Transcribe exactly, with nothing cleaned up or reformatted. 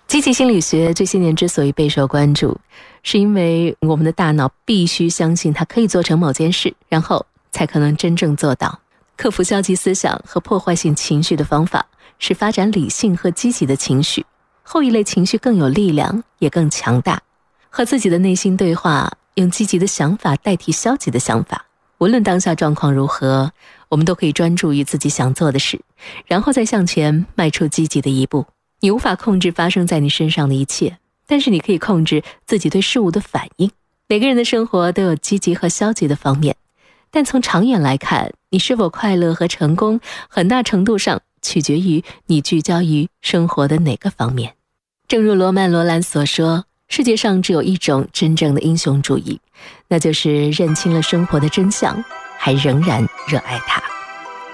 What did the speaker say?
积极心理学这些年之所以备受关注，是因为我们的大脑必须相信它可以做成某件事，然后才可能真正做到。克服消极思想和破坏性情绪的方法是发展理性和积极的情绪，后一类情绪更有力量，也更强大。和自己的内心对话，用积极的想法代替消极的想法。无论当下状况如何，我们都可以专注于自己想做的事，然后再向前迈出积极的一步。你无法控制发生在你身上的一切，但是你可以控制自己对事物的反应。每个人的生活都有积极和消极的方面，但从长远来看，你是否快乐和成功，很大程度上取决于你聚焦于生活的哪个方面。正如罗曼·罗兰所说，世界上只有一种真正的英雄主义，那就是认清了生活的真相，还仍然热爱它。